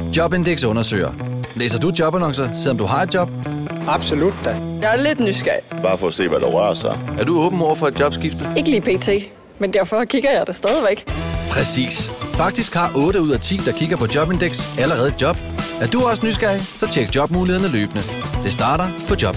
Jobindex undersøger. Læser du jobannoncer, selvom du har et job? Absolut da. Jeg er lidt nysgerrig. Bare for at se, hvad der rører sig. Er du åben over for et jobskifte? Ikke lige pt, men derfor kigger jeg det stadigvæk. Præcis. Faktisk har 8 ud af 10, der kigger på Jobindex, allerede et job. Er du også nysgerrig, så tjek jobmulighederne løbende. Det starter på Jobindex.